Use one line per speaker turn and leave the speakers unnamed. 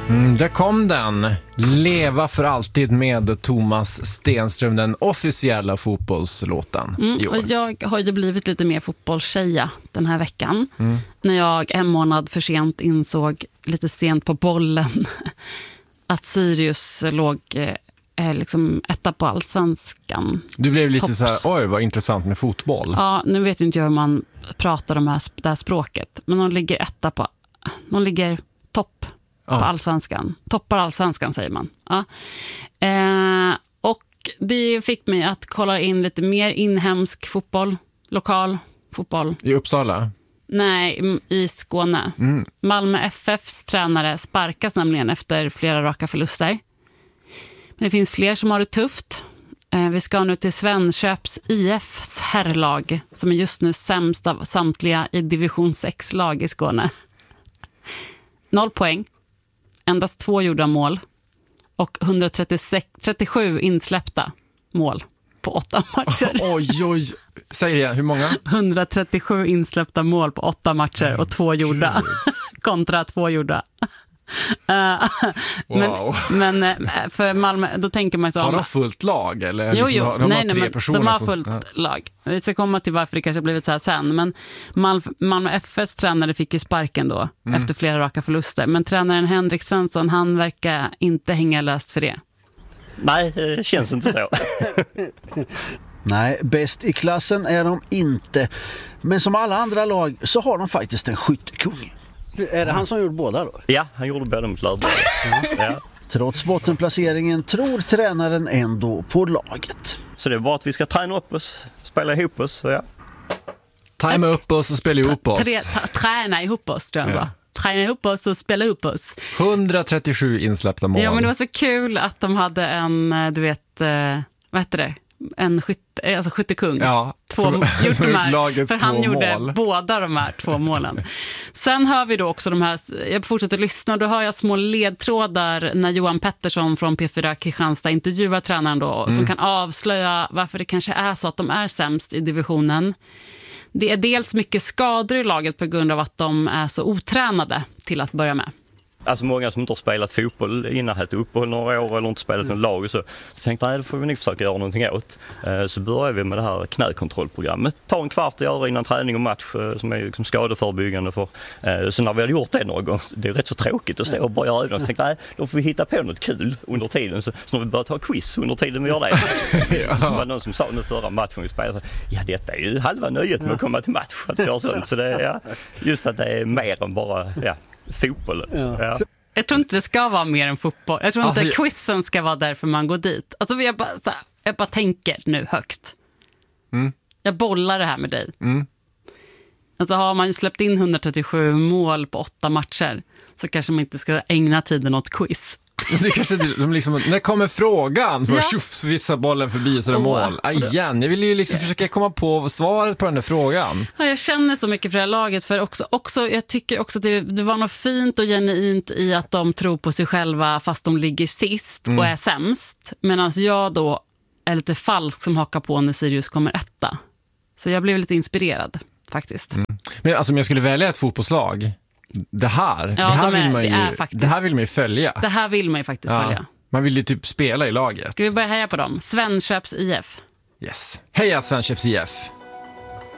Där kom den. Leva för alltid med Thomas Stenström, den officiella fotbollslåten i år.
Och jag har ju blivit lite mer fotbollstjeja den här veckan. När jag en månad för sent insåg, lite sent på bollen, att Sirius låg liksom etta på Allsvenskan.
Du blev lite så här, oj vad intressant med fotboll.
Ja, nu vet inte jag hur man pratar om det här språket. Men de ligger etta på, de ligger topp på Allsvenskan. Toppar Allsvenskan säger man. Ja. Och det fick mig att kolla in lite mer inhemsk fotboll, lokal fotboll.
I Uppsala?
Nej, i Skåne. Malmö FFs tränare sparkas nämligen efter flera raka förluster. Men det finns fler som har det tufft. Vi ska nu till Svenköps IFs herrlag, som är just nu sämst av samtliga i division 6-lag i Skåne. 0 poäng. Endast 2 gjorda mål. Och 137 insläppta mål på 8 matcher.
Oj. Säg det, hur många?
137 insläppta mål på 8 matcher och 2 gjorda. Kontra 2 gjorda.
Wow.
Men för Malmö, då tänker man så.
Har de fullt lag? Eller
Jo,
liksom, de har 3 personer
de har fullt lag. Vi ska komma till varför det kanske har blivit så här sen. Men Malmö FFs tränare fick ju sparken då efter flera raka förluster. Men tränaren Henrik Svensson, han verkar inte hänga löst för det.
Nej, det känns inte så.
Nej, bäst i klassen är de inte. Men som alla andra lag så har de faktiskt en skyttekung. Är det han som gjorde båda då?
Ja, han gjorde båda mot Lördag. Ja.
Trots bottenplaceringen tror tränaren ändå på laget.
Så det är bara att vi ska träna upp oss, spela ihop oss. Ja.
Tajma upp oss och spela ihop oss.
Träna ihop oss, tror jag. Träna ihop oss och spela ihop oss.
137 insläppta mål.
Ja, men det var så kul att de hade en, du vet, vad heter det? En skyttekung.
Ja,
för han gjorde båda de här 2 målen. Sen hör vi då också de här, jag fortsätter lyssna och då hör jag små ledtrådar när Johan Pettersson från P4 Kristianstad intervjuar tränaren då, som kan avslöja varför det kanske är så att de är sämst i divisionen. Det är dels mycket skador i laget på grund av att de är så otränade till att börja med.
Alltså många som inte har spelat fotboll innan, helt uppehåll några år eller inte spelat någon lag och så tänkte jag, det får vi nog försöka göra någonting åt. Så börjar vi med det här knäkontrollprogrammet. Ta en kvart att göra innan träning och match som är liksom skadeförebyggande. Så när vi hade gjort det någon gång, det är rätt så tråkigt att stå och bara göra det. Så tänkte jag, då får vi hitta på något kul under tiden. Så när vi började ta quiz under tiden vi gör det. Så var det någon som sa nu förra matchen vi spelade, ja detta är ju halva nöjet med att komma till match. Att göra sånt. Så det är just att det är mer än bara fotboll. Ja.
Jag tror inte det ska vara mer än fotboll. Jag tror inte quizen ska vara därför man går dit. Alltså jag bara tänker nu högt. Jag bollar det här med dig. Alltså har man släppt in 137 mål på 8 matcher så kanske man inte ska ägna tiden åt quiz.
Det kanske liksom, när kommer frågan? Så tjuffs vissa bollen förbi så är det mål. Igen, jag vill ju liksom försöka komma på svaret på den där frågan.
Ja, jag känner så mycket för det här laget. För också, jag tycker också att det var något fint och genuint i att de tror på sig själva fast de ligger sist och är sämst. Medan jag då är lite falsk som hakar på när Sirius kommer etta. Så jag blev lite inspirerad faktiskt.
Men alltså om jag skulle välja ett fotbollslag, det här vill man ju följa.
Det här vill man ju faktiskt följa.
Man vill ju typ spela i laget.
Ska vi börja heja på dem? Svenköps IF.
Yes. Heja Svenköps IF.